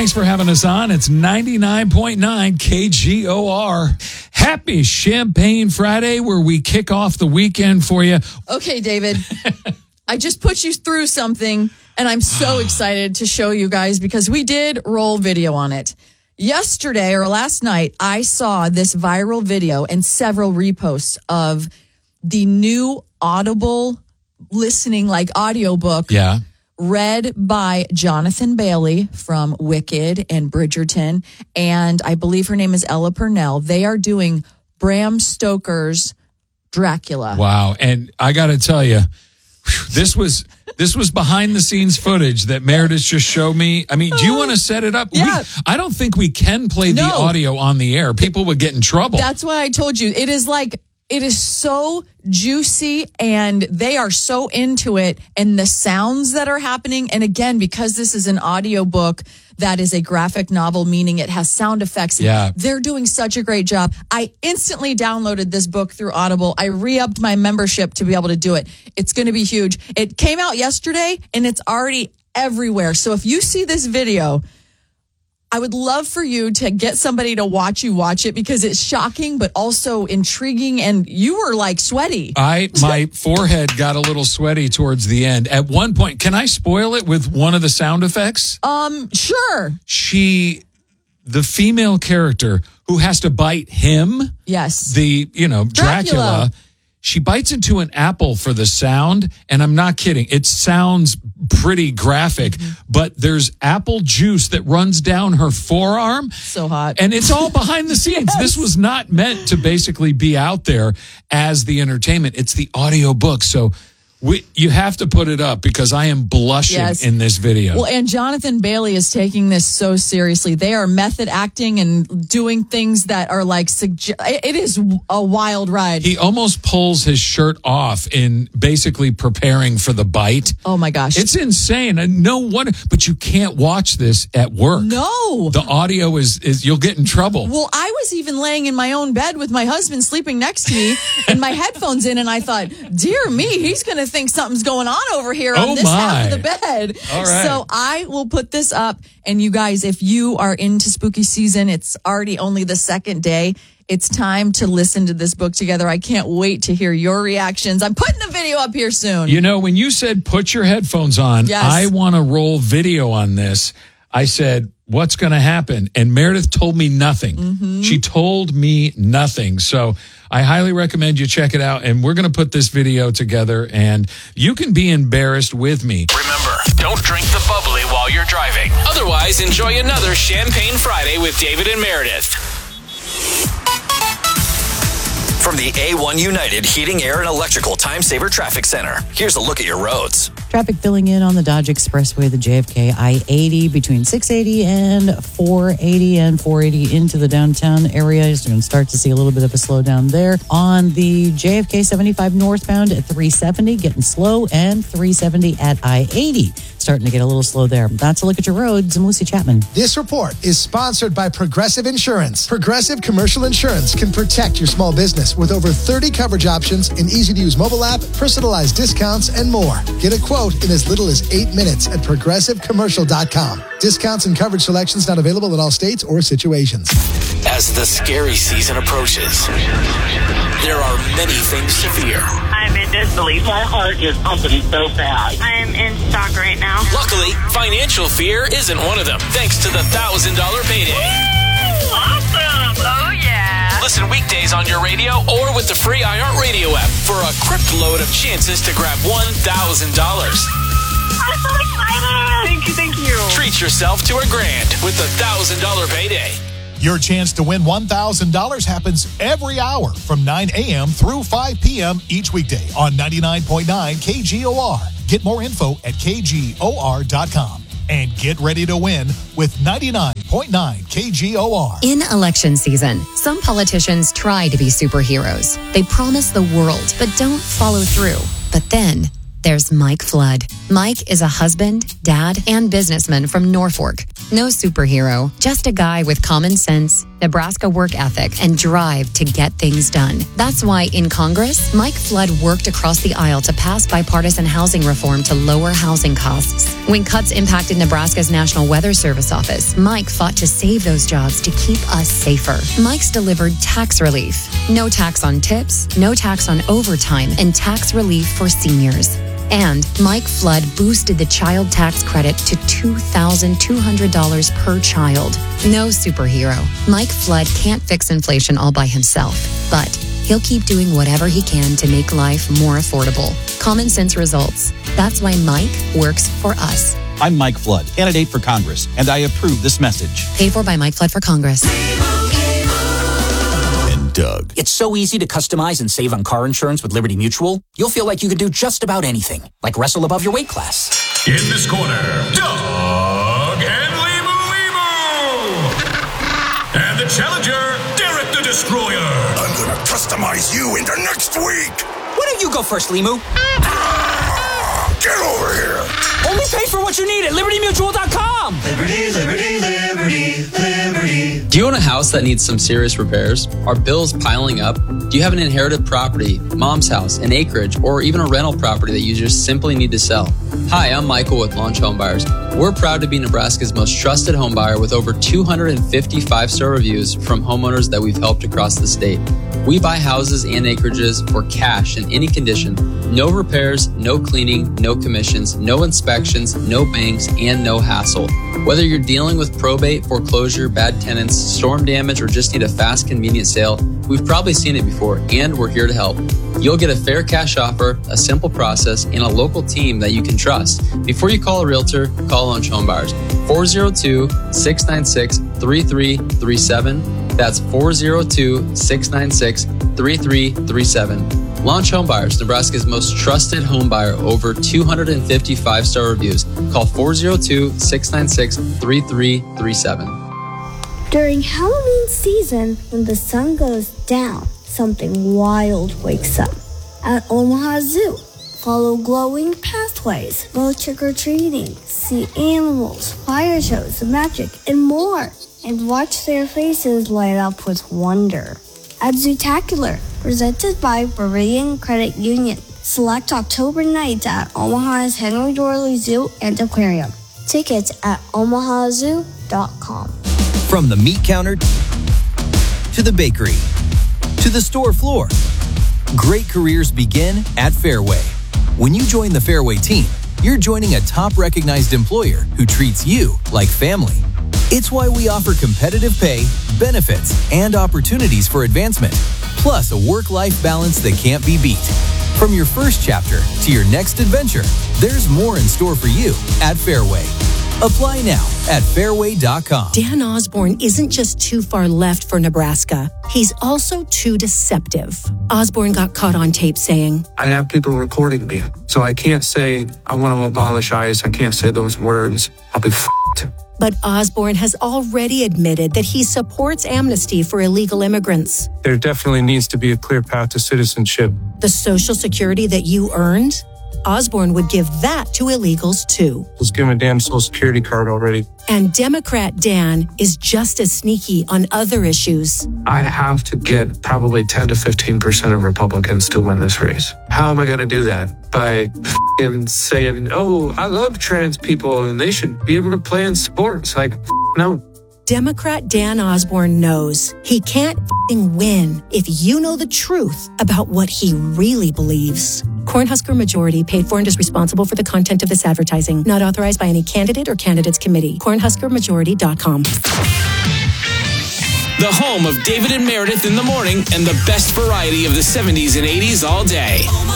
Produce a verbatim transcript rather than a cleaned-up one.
Thanks for having us on. It's ninety-nine point nine K G O R. Happy Champagne Friday, where we kick off the weekend for you. Okay, David. I just put you through something, and I'm so excited to show you guys because we did roll video on it. Yesterday or last night, I saw this viral video and several reposts of the new Audible listening, like audiobook. Yeah. Read by Jonathan Bailey from Wicked and Bridgerton. And I believe her name is Ella Purnell. They are doing Bram Stoker's Dracula. Wow. And I got to tell you, this was this was behind the scenes footage that Meredith just showed me. I mean, do you want to set it up? Yeah. We, I don't think we can play No. the audio on the air. People would get in trouble. That's why I told you. It is like, it is so juicy and they are so into it, and the sounds that are happening. And again, because this is an audiobook that is a graphic novel, meaning it has sound effects. Yeah. They're doing such a great job. I instantly downloaded this book through Audible. I re-upped my membership to be able to do it. It's going to be huge. It came out yesterday and it's already everywhere. So if you see this video, I would love for you to get somebody to watch you watch it because it's shocking, but also intriguing. And you were like sweaty. I my forehead got a little sweaty towards the end. At one point, can I spoil it with one of the sound effects? Um, sure. She, the female character who has to bite him, Yes. the, you know, Dracula, Dracula. she bites into an apple for the sound. And I'm not kidding. It sounds pretty graphic, mm-hmm. but there's apple juice that runs down her forearm. So hot. And it's all behind the scenes. Yes. This was not meant to basically be out there as the entertainment. It's the audio book. So we, you have to put it up because I am blushing Yes. in this video. Well, and Jonathan Bailey is taking this so seriously. They are method acting and doing things that are like, sugge- it is a wild ride. He almost pulls his shirt off in basically preparing for the bite. Oh my gosh. It's insane. And no wonder, but you can't watch this at work. No. The audio is, is you'll get in trouble. Well, I was even laying in my own bed with my husband sleeping next to me and my headphones in, and I thought, dear me, he's going to think something's going on over here Oh, on this my. half of the bed. All right. So I will put this up, and you guys, if you are into spooky season, it's already only the second day. It's time to listen to this book together. I can't wait to hear your reactions. I'm putting the video up here soon. You know, when you said put your headphones on, Yes. I want to roll video on this. I said, what's going to happen? And Meredith told me nothing. Mm-hmm. She told me nothing. So I highly recommend you check it out. And we're going to put this video together, and you can be embarrassed with me. Remember, don't drink the bubbly while you're driving. Otherwise, enjoy another Champagne Friday with David and Meredith. From the A one United Heating, Air, and Electrical Time Saver Traffic Center, here's a look at your roads. Traffic filling in on the Dodge Expressway, the J F K I eighty between six eighty and four eighty and four eighty into the downtown area. You're going to start to see a little bit of a slowdown there. On the J F K seventy-five northbound at three seventy, getting slow, and three seventy at I eighty. Starting to get a little slow there. That's a look at your roads. I'm Lucy Chapman. This report is sponsored by Progressive Insurance. Progressive Commercial Insurance can protect your small business with over thirty coverage options, an easy-to-use mobile app, personalized discounts, and more. Get a quote in as little as eight minutes at progressive commercial dot com. Discounts and coverage selections not available in all states or situations. As the scary season approaches, there are many things to fear. I'm in disbelief. My heart is pumping so fast. I'm in shock right now. Luckily, financial fear isn't one of them, thanks to the one thousand dollars payday. Awesome. Oh, yeah. Listen weekdays on your radio or with the free iHeartRadio app for a crypt load of chances to grab one thousand dollars. I'm so excited. Thank you, thank you. Treat yourself to a grand with the one thousand dollars payday. Your chance to win one thousand dollars happens every hour from nine a.m. through five p.m. each weekday on ninety-nine point nine K G O R. Get more info at K G O R dot com. And get ready to win with ninety-nine point nine K G O R. In election season, some politicians try to be superheroes. They promise the world, but don't follow through. But then there's Mike Flood. Mike is a husband, dad, and businessman from Norfolk. No superhero, just a guy with common sense, Nebraska work ethic, and drive to get things done. That's why in Congress, Mike Flood worked across the aisle to pass bipartisan housing reform to lower housing costs. When cuts impacted Nebraska's National Weather Service office, Mike fought to save those jobs to keep us safer. Mike's delivered tax relief. No tax on tips, no tax on overtime, and tax relief for seniors. And Mike Flood boosted the child tax credit to two thousand two hundred dollars per child. No superhero. Mike Flood can't fix inflation all by himself, but he'll keep doing whatever he can to make life more affordable. Common sense results. That's why Mike works for us. I'm Mike Flood, candidate for Congress, and I approve this message. Paid for by Mike Flood for Congress. Doug. It's so easy to customize and save on car insurance with Liberty Mutual. You'll feel like you could do just about anything, like wrestle above your weight class. In this corner, Doug and Limu Limu. And the challenger, Derek the Destroyer. I'm gonna customize you into next week. Why don't you go first, Limu? Ah, get over here. Only pay for what you need at liberty mutual dot com. Liberty, liberty, liberty, liberty. Do you own a house that needs some serious repairs? Are bills piling up? Do you have an inherited property, mom's house, an acreage, or even a rental property that you just simply need to sell? Hi, I'm Michael with Launch Home Buyers. We're proud to be Nebraska's most trusted home buyer with over two hundred fifty five-star reviews from homeowners that we've helped across the state. We buy houses and acreages for cash in any condition. No repairs, no cleaning, no commissions, no inspections, no banks, and no hassle. Whether you're dealing with probate, foreclosure, bad tenants, storm damage, or just need a fast, convenient sale, we've probably seen it before, and we're here to help. You'll get a fair cash offer, a simple process, and a local team that you can trust. Before you call a realtor, call Launch Home Buyers. four oh two, six nine six, three three three seven. That's four oh two, six nine six, three three three seven. Launch Home Buyers, Nebraska's most trusted home buyer, over two hundred fifty five-star reviews. Call four oh two, six nine six, three three three seven. During Halloween season, when the sun goes down, something wild wakes up. At Omaha Zoo, follow glowing pathways, go trick-or-treating, see animals, fire shows, magic, and more, and watch their faces light up with wonder. At Zootacular, presented by Meridian Credit Union, select October nights at Omaha's Henry Dorley Zoo and Aquarium. Tickets at omaha zoo dot com. From the meat counter to the bakery to the store floor, great careers begin at Fairway. When you join the Fairway team, you're joining a top recognized employer who treats you like family. It's why we offer competitive pay, benefits, and opportunities for advancement, plus a work-life balance that can't be beat. From your first chapter to your next adventure, there's more in store for you at Fairway. Apply now at fairway dot com. Dan Osborne isn't just too far left for Nebraska. He's also too deceptive. Osborne got caught on tape saying, I have people recording me, so I can't say, I want to abolish ICE. I can't say those words. I'll be f***ed. But Osborne has already admitted that he supports amnesty for illegal immigrants. There definitely needs to be a clear path to citizenship. The Social Security that you earned? Osborne would give that to illegals too. Let's give him a damn Social Security card already. And Democrat Dan is just as sneaky on other issues. I have to get probably ten to fifteen percent of Republicans to win this race. How am I going to do that? By f***ing saying, oh, I love trans people and they should be able to play in sports. Like, f- no. Democrat Dan Osborne knows he can't f***ing win if you know the truth about what he really believes. Cornhusker Majority, paid for and is responsible for the content of this advertising. Not authorized by any candidate or candidates committee. cornhusker majority dot com. The home of David and Meredith in the morning and the best variety of the seventies and eighties all day.